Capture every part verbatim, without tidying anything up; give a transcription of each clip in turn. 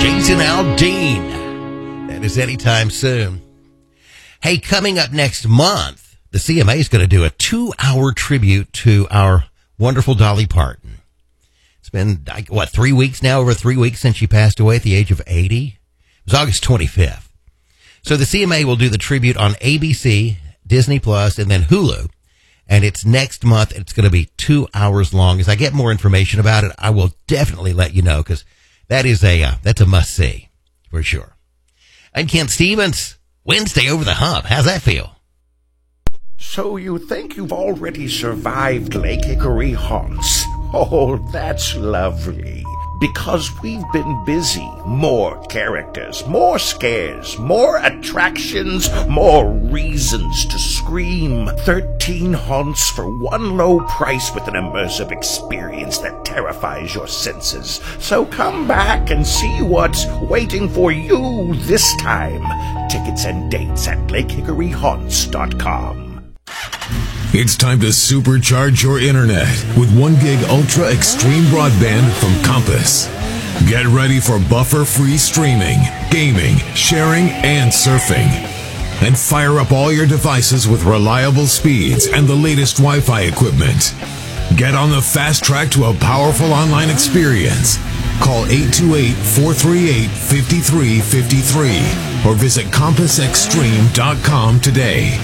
Jason Aldean. That is anytime soon. Hey, coming up next month, the C M A is going to do a two-hour tribute to our wonderful Dolly Parton. It's been, what, three weeks now, over three weeks since she passed away at the age of eighty? It was August twenty-fifth. So the C M A will do the tribute on A B C, Disney Plus, and then Hulu. And it's next month. It's going to be two hours long. As I get more information about it, I will definitely let you know, because that is a, uh, that's a must-see, for sure. And Kent Stevens, Wednesday Over the Hump. How's that feel? So you think you've already survived Lake Hickory haunts? Oh, that's lovely. Because we've been busy. More characters, more scares, more attractions, more reasons to scream. Thirteen haunts for one low price with an immersive experience that terrifies your senses. So come back and see what's waiting for you this time. Tickets and dates at lake hickory haunts dot com. It's time to supercharge your internet with one gig Ultra Extreme Broadband from Compass. Get ready for buffer-free streaming, gaming, sharing, and surfing. And fire up all your devices with reliable speeds and the latest Wi-Fi equipment. Get on the fast track to a powerful online experience. Call eight two eight, four three eight, five three five three or visit compass extreme dot com today.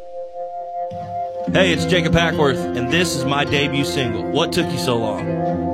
Hey, it's Jacob Hackworth, and this is my debut single, What Took You So Long?